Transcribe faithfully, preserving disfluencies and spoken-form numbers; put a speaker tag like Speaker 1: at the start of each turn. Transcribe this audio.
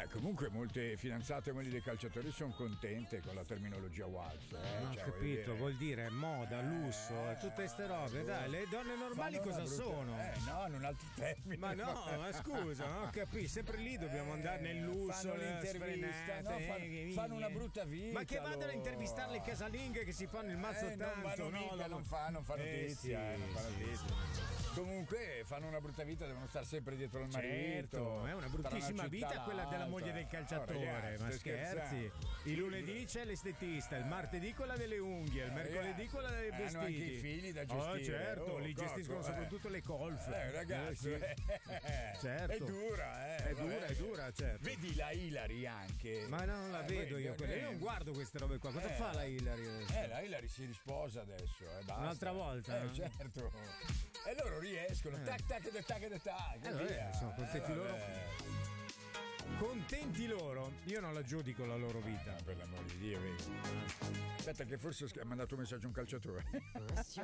Speaker 1: comunque molte fidanzate e mogli dei calciatori sono contente con la terminologia waltz. Eh?
Speaker 2: Non ho
Speaker 1: cioè,
Speaker 2: capito,
Speaker 1: dire...
Speaker 2: vuol dire moda, lusso, eh, tutte queste robe. Dai, le donne normali
Speaker 1: Fanno
Speaker 2: cosa
Speaker 1: brutta...
Speaker 2: sono?
Speaker 1: Eh no, in un altro termine.
Speaker 2: Ma no, ma scusa, non ho capito, sempre lì dobbiamo andare nel lusso,
Speaker 1: fanno l'intervista, no, fanno, fanno una brutta vita.
Speaker 2: Ma che vadano a intervistare le casalinghe che si fanno il mazzo
Speaker 1: eh,
Speaker 2: tanto,
Speaker 1: non,
Speaker 2: no?
Speaker 1: mica, non fanno, non fanno
Speaker 2: eh,
Speaker 1: notizia,
Speaker 2: sì,
Speaker 1: non fanno
Speaker 2: sì,
Speaker 1: notizia.
Speaker 2: sì.
Speaker 1: Comunque fanno una brutta vita, devono stare sempre dietro il marito.
Speaker 2: Certo, è una bruttissima vita quella della moglie del calciatore.
Speaker 1: Oh, ragazzi,
Speaker 2: ma scherzi? Il lunedì c'è l'estetista, il martedì quella delle unghie, il mercoledì quella dei vestiti.
Speaker 1: Hanno anche i figli da gestire.
Speaker 2: Oh, certo,
Speaker 1: oh,
Speaker 2: li gestiscono
Speaker 1: cocco,
Speaker 2: soprattutto
Speaker 1: eh.
Speaker 2: le colf.
Speaker 1: Eh, ragazzi,
Speaker 2: eh, sì. certo.
Speaker 1: È dura, eh.
Speaker 2: È dura, è dura, certo.
Speaker 1: Vedi la Hilary anche.
Speaker 2: Ma non la
Speaker 1: eh,
Speaker 2: vedo
Speaker 1: vedi,
Speaker 2: io, quella. Io non guardo queste robe qua. Cosa
Speaker 1: eh,
Speaker 2: fa la Hilary adesso?
Speaker 1: Eh, la Hilary si risposa adesso, eh, basta.
Speaker 2: Un'altra volta?
Speaker 1: Eh, certo. E loro riescono, eh. tac tac tac tac tac.
Speaker 2: Eh, vabbè, sono contenti eh, loro. Contenti loro. Io non la giudico la loro vita.
Speaker 1: Ah, per l'amore di Dio, vedi. Aspetta che forse ha mandato un messaggio a un calciatore.